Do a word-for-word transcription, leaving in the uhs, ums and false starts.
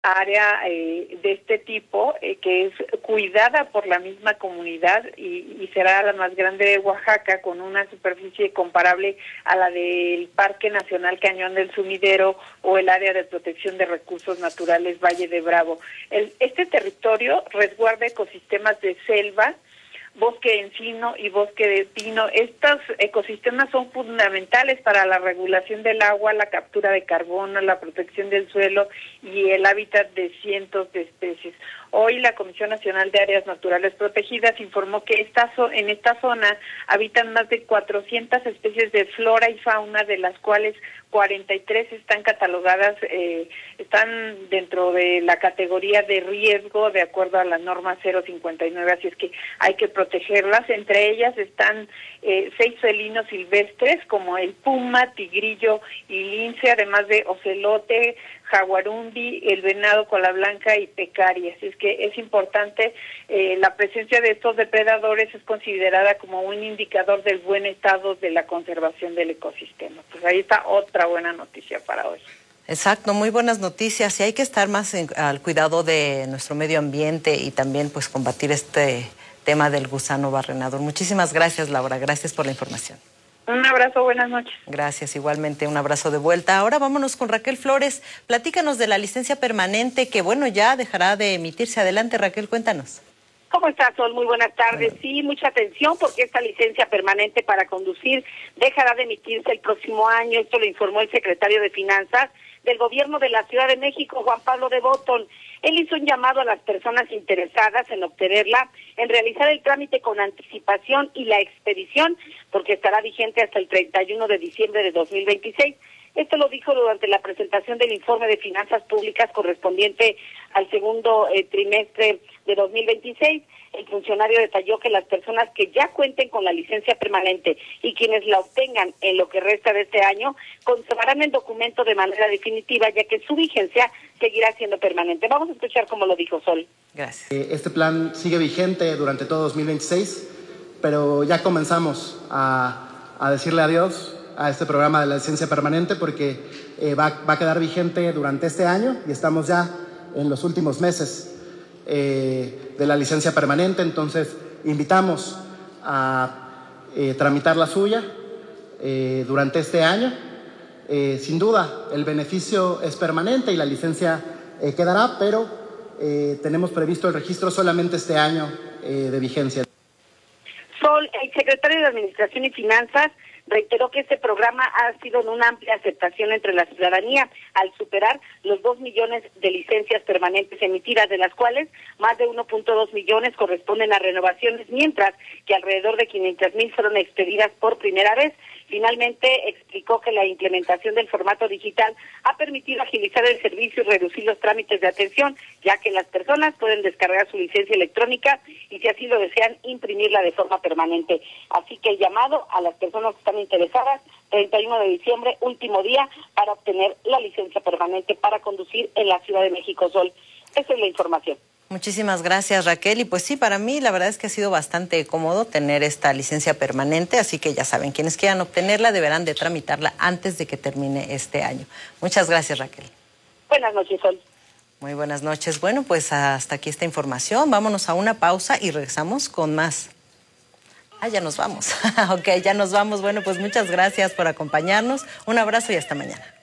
área eh, de este tipo, eh, que es cuidada por la misma comunidad y, y será la más grande de Oaxaca, con una superficie comparable a la del Parque Nacional Cañón del Sumidero o el área de protección de recursos naturales Valle de Bravo. El, este territorio resguarda ecosistemas de selva, bosque de encino y bosque de pino. Estos ecosistemas son fundamentales para la regulación del agua, la captura de carbono, la protección del suelo y el hábitat de cientos de especies. Hoy la Comisión Nacional de Áreas Naturales Protegidas informó que esta zo- en esta zona habitan más de cuatrocientas especies de flora y fauna, de las cuales cuarenta y tres están catalogadas, eh, están dentro de la categoría de riesgo de acuerdo a la norma cero cincuenta y nueve, así es que hay que protegerlas. Entre ellas están eh, seis felinos silvestres como el puma, tigrillo y lince, además de ocelote, jaguarundi, el venado cola blanca y pecaria. Así es que es importante, eh, la presencia de estos depredadores es considerada como un indicador del buen estado de la conservación del ecosistema. Pues ahí está otra buena noticia para hoy. Exacto, muy buenas noticias, y hay que estar más en, al cuidado de nuestro medio ambiente y también pues combatir este tema del gusano barrenador. Muchísimas gracias, Laura, gracias por la información. Un abrazo, buenas noches. Gracias, igualmente un abrazo de vuelta. Ahora vámonos con Raquel Flores. Platícanos de la licencia permanente que, bueno, ya dejará de emitirse. Adelante, Raquel, cuéntanos. ¿Cómo estás, Sol? Muy buenas tardes. Sí, mucha atención porque esta licencia permanente para conducir dejará de emitirse el próximo año. Esto lo informó el secretario de Finanzas del Gobierno de la Ciudad de México, Juan Pablo de Botton. Él hizo un llamado a las personas interesadas en obtenerla, en realizar el trámite con anticipación y la expedición, porque estará vigente hasta el treinta y uno de diciembre de dos mil veintiséis. Esto lo dijo durante la presentación del informe de finanzas públicas correspondiente al segundo eh, trimestre de dos mil veintiséis. El funcionario detalló que las personas que ya cuenten con la licencia permanente y quienes la obtengan en lo que resta de este año conservarán el documento de manera definitiva, ya que su vigencia seguirá siendo permanente. Vamos a escuchar cómo lo dijo Sol. Gracias. Este plan sigue vigente durante todo dos mil veintiséis, pero ya comenzamos a, a decirle adiós a este programa de la licencia permanente porque eh, va, va a quedar vigente durante este año y estamos ya en los últimos meses eh, de la licencia permanente. Entonces invitamos a eh, tramitar la suya eh, durante este año. Eh, sin duda el beneficio es permanente y la licencia eh, quedará, pero eh, tenemos previsto el registro solamente este año eh, de vigencia. Sol, el secretario de Administración y Finanzas reiteró que este programa ha sido de una amplia aceptación entre la ciudadanía al superar los dos millones de licencias permanentes emitidas, de las cuales más de uno punto dos millones corresponden a renovaciones, mientras que alrededor de quinientas mil fueron expedidas por primera vez. Finalmente explicó que la implementación del formato digital ha permitido agilizar el servicio y reducir los trámites de atención, ya que las personas pueden descargar su licencia electrónica y, si así lo desean, imprimirla de forma permanente. Así que el llamado a las personas que están interesadas, treinta y uno de diciembre, último día para obtener la licencia permanente para conducir en la Ciudad de México. Sol, esa es la información. Muchísimas gracias, Raquel. Y pues sí, para mí la verdad es que ha sido bastante cómodo tener esta licencia permanente, así que ya saben, quienes quieran obtenerla deberán de tramitarla antes de que termine este año. Muchas gracias, Raquel. Buenas noches, Sol. Muy buenas noches. Bueno, pues hasta aquí esta información. Vámonos a una pausa y regresamos con más. Ah, ya nos vamos. Ok, ya nos vamos. Bueno, pues muchas gracias por acompañarnos. Un abrazo y hasta mañana.